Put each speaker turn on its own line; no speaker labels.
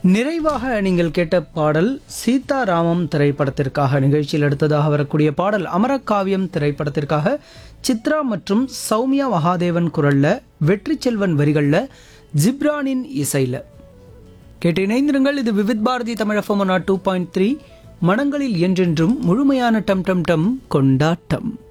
நிறைவாக நீங்கள் கேட்ட பாடல் சீதாராமம் திரைப்படத்திற்காக. நிகழ்ச்சியில் அடுத்ததாக வரக்கூடிய பாடல் அமரகாவியம் திரைப்படத்திற்காக. சித்ரா மற்றும் சௌமியா மகாதேவன் குரல்ல, வெற்றி செல்வன் வரிகள்ல, ஜிப்ரானின் இசையில. கேட்டு இணைந்திருங்கள். இது விவித் பாரதி தமிழ் FM 2.3 மனங்களில் என்றென்றும் முழுமையான டம் டம் டம் கொண்டாட்டம்.